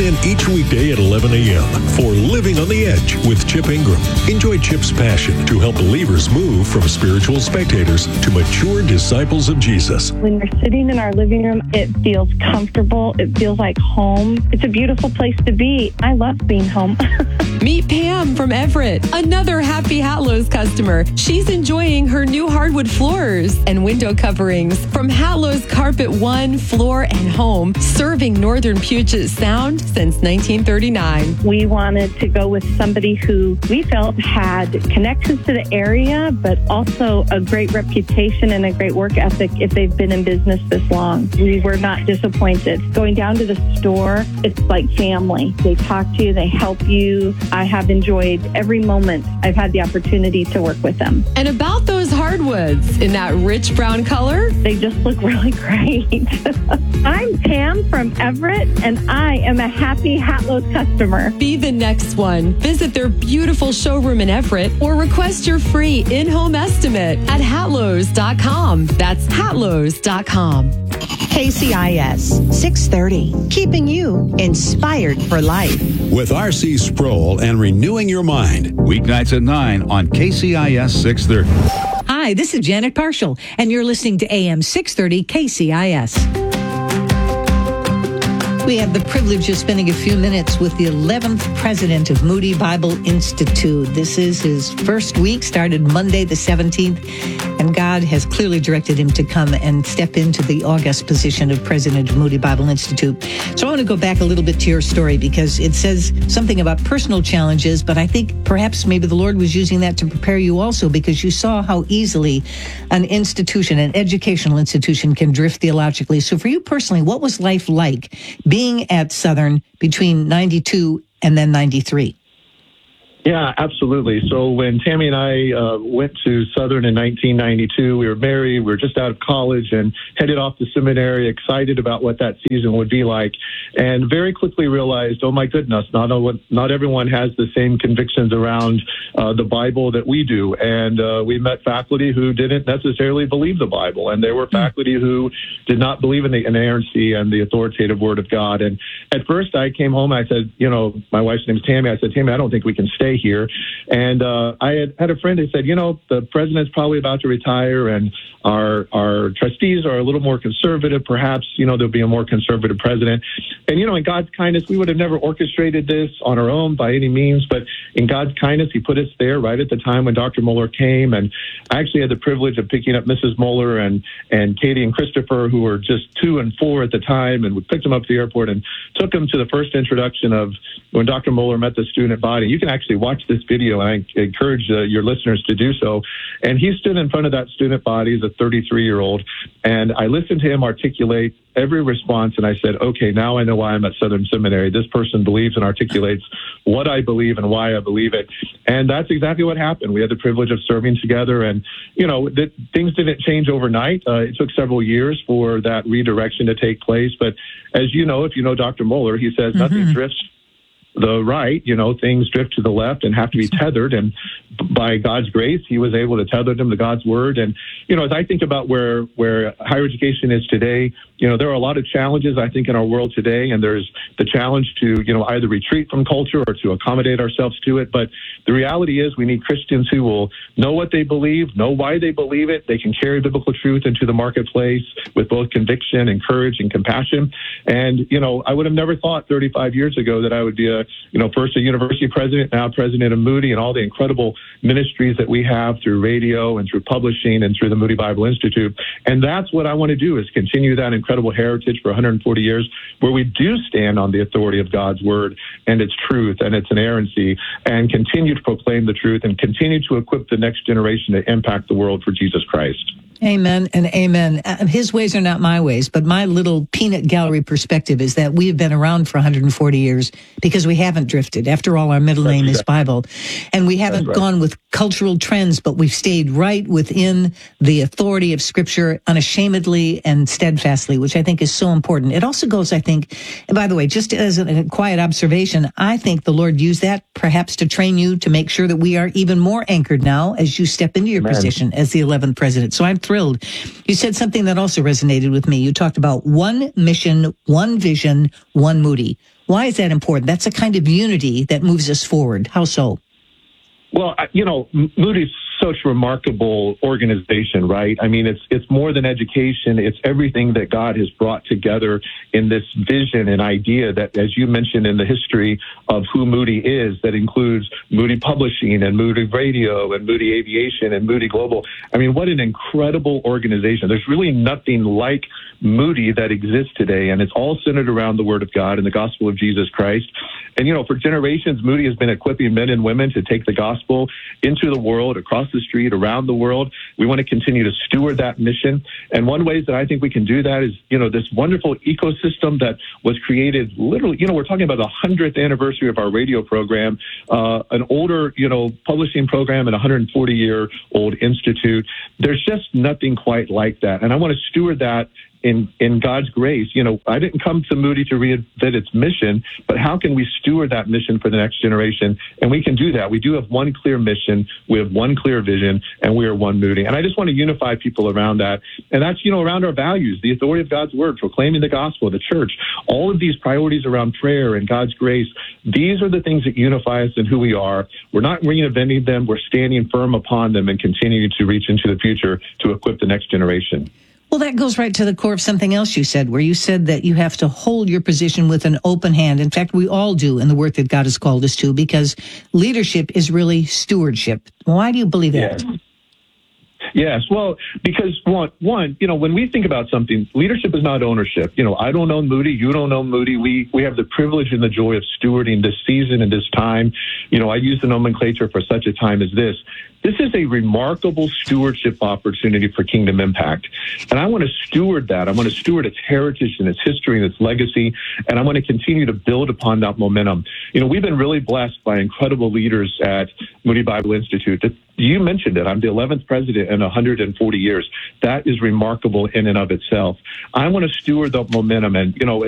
in each weekday at 11 a.m. for Living on the Edge with Chip Ingram. Enjoy Chip's passion to help believers move from spiritual spectators to mature disciples of Jesus. When you're sitting in our living room, it feels comfortable. It feels like home. It's a beautiful place to be. I love being home. Meet Pam from Everett, another happy Hatlow's customer. She's enjoying her new hardwood floors and window coverings from Hatlow's Carpet One Floor and Home, serving northern Puget Sound since 1939. We wanted to go with somebody who we felt had connections to the area, but also a great reputation and a great work ethic if they've been in business this long. We were not disappointed. Going down to the store, it's like family. They talk to you, they help you. I have enjoyed every moment I've had the opportunity to work with them. And about those hardwoods in that rich brown color, they just look really great. I'm Pam from Everett, and I am a happy Hatlow's customer. Be the next one. Visit their beautiful showroom in Everett or request your free in-home estimate at Hatlows.com. That's Hatlows.com. KCIS 630, keeping you inspired for life. With R.C. Sproul and Renewing Your Mind. Weeknights at 9 on KCIS 630. Hi, this is Janet Parshall, and you're listening to AM 630 KCIS. We have the privilege of spending a few minutes with the 11th president of Moody Bible Institute. This is his first week, started Monday the 17th, and God has clearly directed him to come and step into the august position of president of Moody Bible Institute. So I want to go back a little bit to your story because it says something about personal challenges, but I think perhaps maybe the Lord was using that to prepare you also because you saw how easily an institution, an educational institution, can drift theologically. So for you personally, what was life like being at Southern between 92 and then 93? Yeah, absolutely. So when Tammy and I went to Southern in 1992, we were married, we were just out of college and headed off to seminary, excited about what that season would be like, and very quickly realized, oh my goodness, not everyone has the same convictions around the Bible that we do. And we met faculty who didn't necessarily believe the Bible, and there were faculty who did not believe in the inerrancy and the authoritative Word of God. And at first I came home and I said, my wife's name is Tammy. I said, Tammy, I don't think we can stay here. And I had a friend who said, the president's probably about to retire and our trustees are a little more conservative. Perhaps, there'll be a more conservative president. And, in God's kindness, we would have never orchestrated this on our own by any means. But in God's kindness, he put us there right at the time when Dr. Mohler came. And I actually had the privilege of picking up Mrs. Mohler and Katie and Christopher, who were just 2 and 4 at the time. And we picked them up at the airport and took them to the first introduction of when Dr. Mohler met the student body. You can actually watch this video, and I encourage your listeners to do so. And he stood in front of that student body as a 33-year-old, and I listened to him articulate every response, and I said, okay, now I know why I'm at Southern Seminary. This person believes and articulates what I believe and why I believe it. And that's exactly what happened. We had the privilege of serving together, and, things didn't change overnight. It took several years for that redirection to take place. But as you know, if you know Dr. Mohler, he says nothing drifts the right, things drift to the left and have to be tethered. And by God's grace, he was able to tether them to God's word. And, as I think about where higher education is today, there are a lot of challenges, I think, in our world today. And there's the challenge to, either retreat from culture or to accommodate ourselves to it. But the reality is we need Christians who will know what they believe, know why they believe it. They can carry biblical truth into the marketplace with both conviction and courage and compassion. And, I would have never thought 35 years ago that I would be first a university president, now president of Moody, and all the incredible ministries that we have through radio and through publishing and through the Moody Bible Institute. And that's what I want to do, is continue that incredible heritage for 140 years where we do stand on the authority of God's word and its truth and its inerrancy, and continue to proclaim the truth and continue to equip the next generation to impact the world for Jesus Christ. Amen and amen. His ways are not my ways, but my little peanut gallery perspective is that we have been around for 140 years because we haven't drifted. After all, our middle name is Bible. And we haven't gone with cultural trends, but we've stayed right within the authority of Scripture unashamedly and steadfastly, which I think is so important. It also goes, I think, and by the way, just as a quiet observation, I think the Lord used that perhaps to train you to make sure that we are even more anchored now as you step into your position as the 11th president. So I'm thrilled. You said something that also resonated with me. You talked about one mission, one vision, one Moody. Why is that important? That's a kind of unity that moves us forward. How so? Well, Moody's such a remarkable organization, right? I mean, it's more than education. It's everything that God has brought together in this vision and idea that, as you mentioned in the history of who Moody is, that includes Moody Publishing and Moody Radio and Moody Aviation and Moody Global. I mean, what an incredible organization. There's really nothing like Moody that exists today, and it's all centered around the Word of God and the gospel of Jesus Christ. And, for generations, Moody has been equipping men and women to take the gospel into the world, across the street, around the world. We want to continue to steward that mission. And one way that I think we can do that is, this wonderful ecosystem that was created literally, we're talking about the 100th anniversary of our radio program, an older, publishing program and a 140-year-old institute. There's just nothing quite like that. And I want to steward that in God's grace. I didn't come to Moody to reinvent its mission, but how can we steward that mission for the next generation? And we can do that. We do have one clear mission. We have one clear vision, and we are one Moody. And I just want to unify people around that. And that's, around our values, the authority of God's word, proclaiming the gospel, the church, all of these priorities around prayer and God's grace. These are the things that unify us in who we are. We're not reinventing them. We're standing firm upon them and continuing to reach into the future to equip the next generation. Well, that goes right to the core of something else you said, where you said that you have to hold your position with an open hand. In fact, we all do in the work that God has called us to, because leadership is really stewardship. Why do you believe that? Yes. Well, because one, when we think about something, leadership is not ownership. I don't own Moody. You don't own Moody. We have the privilege and the joy of stewarding this season and this time. I use the nomenclature for such a time as this. This is a remarkable stewardship opportunity for Kingdom Impact. And I want to steward that. I want to steward its heritage and its history and its legacy. And I want to continue to build upon that momentum. We've been really blessed by incredible leaders at Moody Bible Institute. You mentioned it. I'm the 11th president in 140 years. That is remarkable in and of itself. I want to steward the momentum. And,